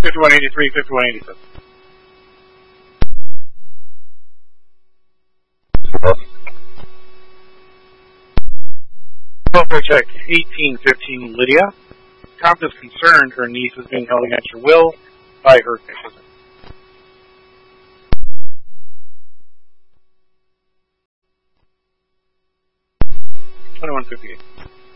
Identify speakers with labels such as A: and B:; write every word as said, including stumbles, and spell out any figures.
A: fifty-one eighty-three, fifty-one eighty-seven. Welfare check eighteen fifteen, Lydia. Count is concerned her niece is being held against her will by her cousin. twenty-one fifty-eight.